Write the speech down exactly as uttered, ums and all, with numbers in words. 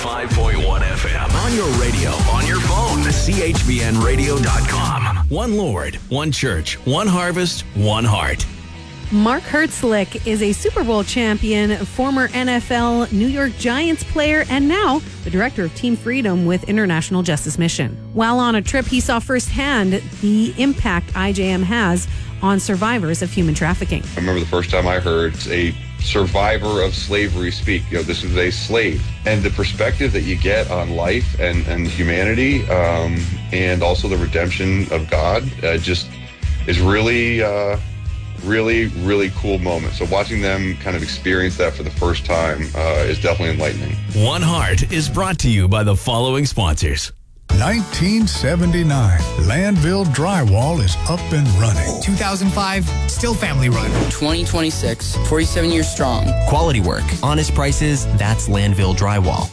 five point one F M. On your radio, on your phone. C H V N radio dot com. One Lord, one church, one harvest, one heart. Mark Hertzlich is a Super Bowl champion, former N F L New York Giants player, and now the director of Team Freedom with International Justice Mission. While on a trip, he saw firsthand the impact I J M has on survivors of human trafficking. I remember the first time I heard a survivor of slavery speak. You know, this is a slave. And the perspective that you get on life and, and humanity, um, and also the redemption of God, uh, just is really... Uh, Really, really cool moment. So watching them kind of experience that for the first time uh, is definitely enlightening. One Heart is brought to you by the following sponsors. nineteen seventy-nine, Landville Drywall is up and running. two thousand five, still family run. twenty twenty-six, forty-seven years strong. Quality work, honest prices, that's Landville Drywall.